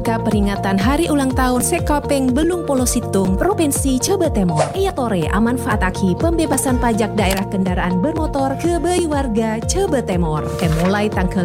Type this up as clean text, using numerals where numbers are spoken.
rangka peringatan hari ulang tahun Sekapeng Belung Polo Situng, Provinsi Jawa Timur. Ia tore amanfaataki pembebasan pajak daerah kendaraan bermotor ke bayi warga Jawa Timur. Mulai tanggal